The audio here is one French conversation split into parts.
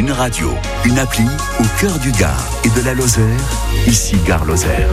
Une radio, une appli au cœur du Gard et de la Lozère, ici Gare Lozère.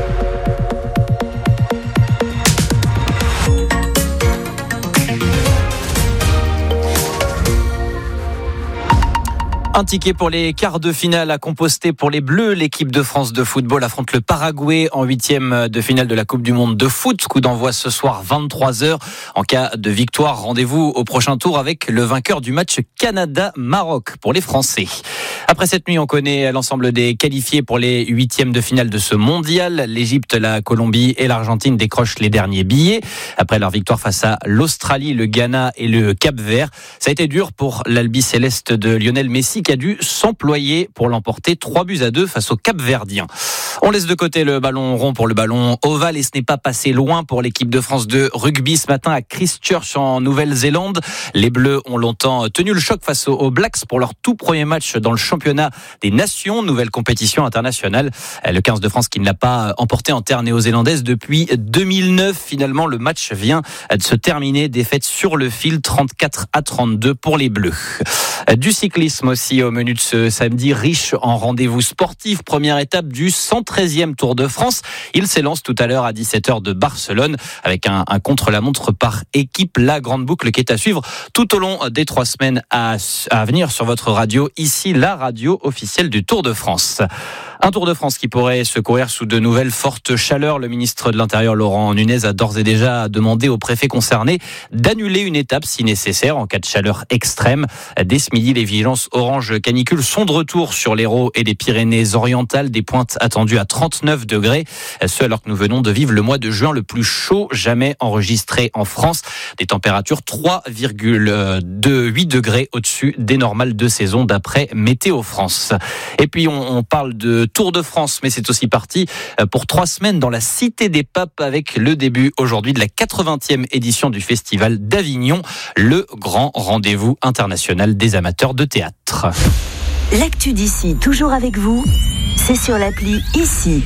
Un ticket pour les quarts de finale à composter pour les Bleus. L'équipe de France de football affronte le Paraguay en 8e de finale de la Coupe du Monde de foot. Coup d'envoi ce soir 23h. En cas de victoire, rendez-vous au prochain tour avec le vainqueur du match Canada-Maroc pour les Français. Après cette nuit, on connaît l'ensemble des qualifiés pour les 8e de finale de ce mondial. L'Égypte, la Colombie et l'Argentine décrochent les derniers billets. Après leur victoire face à l'Australie, le Ghana et le Cap-Vert. Ça a été dur pour l'Albi Céleste de Lionel Messi qui a dû s'employer pour l'emporter 3-2 face au Cap-Verdien. On laisse de côté le ballon rond pour le ballon ovale et ce n'est pas passé loin pour l'équipe de France de rugby ce matin à Christchurch en Nouvelle-Zélande. Les Bleus ont longtemps tenu le choc face aux Blacks pour leur tout premier match dans le championnat des nations, nouvelle compétition internationale. Le 15 de France qui ne l'a pas emporté en terre néo-zélandaise depuis 2009. Finalement, le match vient de se terminer. Défaite sur le fil 34-32 pour les Bleus. Du cyclisme aussi au menu de ce samedi, riche en rendez-vous sportifs. Première étape du 113e Tour de France. Il s'élance tout à l'heure à 17h de Barcelone avec un contre-la-montre par équipe. La grande boucle qui est à suivre tout au long des 3 semaines à venir sur votre radio. Ici, la radio officielle du Tour de France. Un Tour de France qui pourrait se courir sous de nouvelles fortes chaleurs. Le ministre de l'Intérieur, Laurent Nunez, a d'ores et déjà demandé aux préfets concernés d'annuler une étape si nécessaire en cas de chaleur extrême. Dès ce midi, les vigilances orange canicule sont de retour sur l'Hérault et les Pyrénées-Orientales. Des pointes attendues à 39 degrés. Ce alors que nous venons de vivre le mois de juin le plus chaud jamais enregistré en France. Des températures 3,8 degrés au-dessus des normales de saison d'après Météo France. Et puis on parle de Tour de France, mais c'est aussi parti pour 3 semaines dans la Cité des Papes avec le début aujourd'hui de la 80e édition du Festival d'Avignon, le grand rendez-vous international des amateurs de théâtre. L'actu d'ici, toujours avec vous, c'est sur l'appli Ici.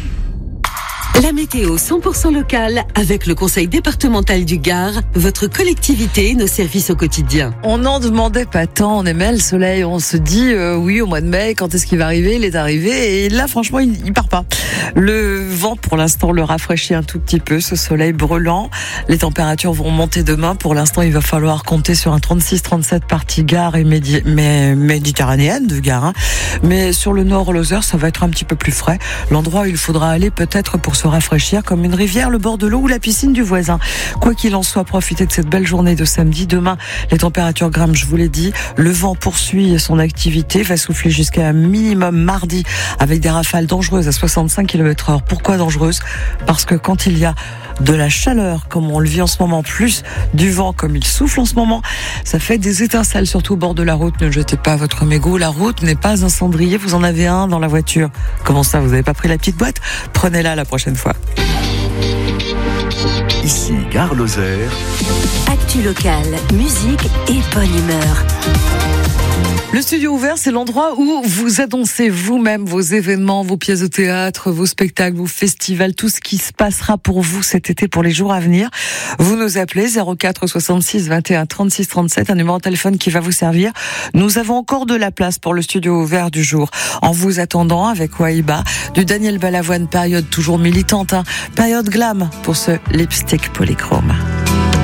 La météo 100% locale avec le conseil départemental du Gard, votre collectivité et nos services au quotidien. On n'en demandait pas tant, on aimait le soleil, on se dit oui au mois de mai, quand est-ce qu'il va arriver, il est arrivé et là franchement il part pas. Le vent pour l'instant le rafraîchit un tout petit peu, ce soleil brûlant, les températures vont monter demain, pour l'instant il va falloir compter sur un 36-37 partie Gard et méditerranéenne de Gard, mais sur le nord Lozère ça va être un petit peu plus frais, l'endroit où il faudra aller peut-être pour se rafraîchir comme une rivière, le bord de l'eau ou la piscine du voisin. Quoi qu'il en soit, profitez de cette belle journée de samedi. Demain, les températures grimpent, je vous l'ai dit. Le vent poursuit son activité, va souffler jusqu'à un minimum mardi avec des rafales dangereuses à 65 km/h. Pourquoi dangereuses ? Parce que quand il y a de la chaleur, comme on le vit en ce moment, plus du vent comme il souffle en ce moment, ça fait des étincelles, surtout au bord de la route. Ne jetez pas votre mégot. La route n'est pas un cendrier. Vous en avez un dans la voiture. Comment ça, vous n'avez pas pris la petite boîte ? Prenez-la la prochaine fois. Ici Gare Lozère. Actu locale, musique et bonne humeur. Le studio ouvert, c'est l'endroit où vous annoncez vous-même vos événements, vos pièces de théâtre, vos spectacles, vos festivals, tout ce qui se passera pour vous cet été, pour les jours à venir. Vous nous appelez 04 66 21 36 37, un numéro de téléphone qui va vous servir. Nous avons encore de la place pour le studio ouvert du jour. En vous attendant, avec Wahiba, du Daniel Balavoine, période toujours militante, période glam pour ce lipstick polychrome.